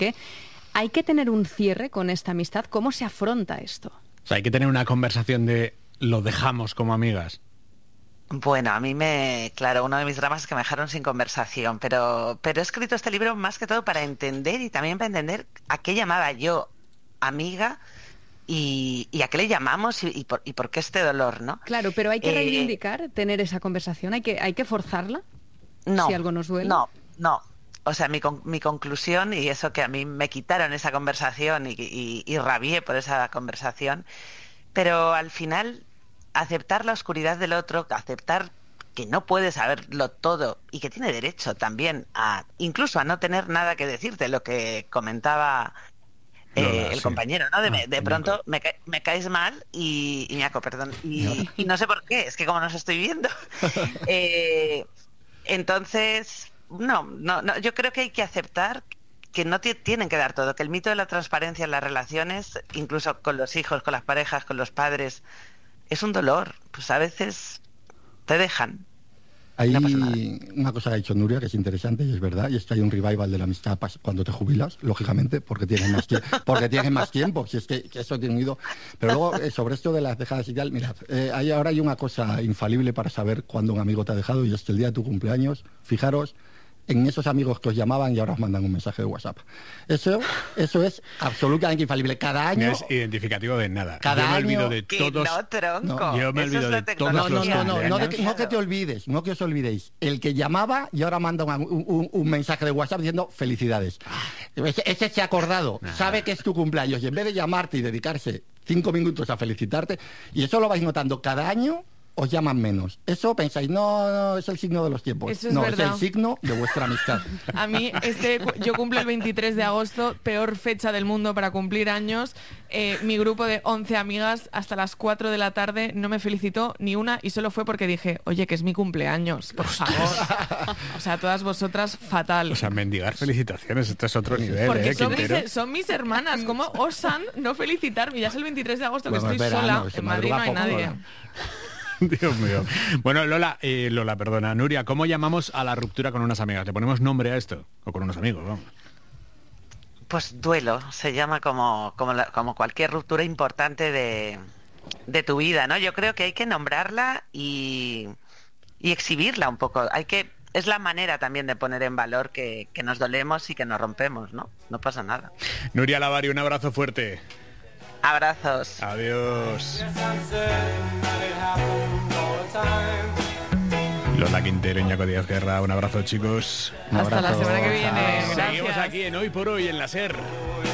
qué. ¿Hay que tener un cierre con esta amistad? ¿Cómo se afronta esto? O sea, hay que tener una conversación de lo dejamos como amigas. Bueno, claro, uno de mis dramas es que me dejaron sin conversación, pero he escrito este libro más que todo para entender y también para entender a qué llamaba yo amiga y a qué le llamamos y por qué este dolor, ¿no? Claro, pero hay que reivindicar, tener esa conversación, hay que forzarla, no, si algo nos duele. No. O sea, mi conclusión, y eso que a mí me quitaron esa conversación y rabié por esa conversación, pero al final aceptar la oscuridad del otro, aceptar que no puede saberlo todo y que tiene derecho también incluso a no tener nada que decirte, lo que comentaba el compañero, ¿no? De pronto me caes mal y perdón, y no sé por qué, es que como nos estoy viendo. Entonces, no, yo creo que hay que aceptar que no tienen que dar todo, que el mito de la transparencia en las relaciones, incluso con los hijos, con las parejas, con los padres, es un dolor, pues a veces te dejan. Hay No pasa nada. una cosa que ha dicho Nuria que es interesante y es verdad, y es que hay un revival de la amistad cuando te jubilas, lógicamente, porque tienes más tiempo, si es que eso tiene unido. Pero luego, sobre esto de las dejadas y tal, mirad, ahora hay una cosa infalible para saber cuándo un amigo te ha dejado, y es que el día de tu cumpleaños, fijaros en esos amigos que os llamaban y ahora os mandan un mensaje de WhatsApp. Eso es absolutamente infalible. Cada año... No es identificativo de nada. Cada yo me año... olvido de todos... No, tronco. Yo me olvido de todos los cumpleaños. No que te olvides, no que os olvidéis. El que llamaba y ahora manda un mensaje de WhatsApp diciendo felicidades. Ese se ha acordado, sabe que es tu cumpleaños y en vez de llamarte y dedicarse 5 minutos a felicitarte, y eso lo vais notando cada año, os llaman menos. Eso pensáis, no, es el signo de los tiempos. Eso es no, verdad. es el signo de vuestra amistad. A mí, yo cumplo el 23 de agosto, peor fecha del mundo para cumplir años. Mi grupo de 11 amigas hasta las 4 de la tarde no me felicitó ni una, y solo fue porque dije, oye, que es mi cumpleaños, por favor. O sea, todas vosotras, fatal. O sea, mendigar felicitaciones, esto es otro nivel, Porque son mis hermanas, ¿cómo osan no felicitarme? Ya es el 23 de agosto que Bueno, estoy es verano, sola, se en Madrid no hay madruga poco, nadie. ¿no? Dios mío. Bueno, Lola, perdona. Nuria, ¿cómo llamamos a la ruptura con unas amigas? ¿Le ponemos nombre a esto? O con unos amigos, vamos. Pues duelo, se llama como cualquier ruptura importante de tu vida, ¿no? Yo creo que hay que nombrarla y exhibirla un poco. Es la manera también de poner en valor que nos dolemos y que nos rompemos, ¿no? No pasa nada. Nuria Lavari, un abrazo fuerte. Abrazos. Adiós. Lola Quintero, Iñaco Díaz Guerra, un abrazo, chicos. Hasta la semana que viene. Seguimos Gracias. aquí en Hoy por Hoy en la SER.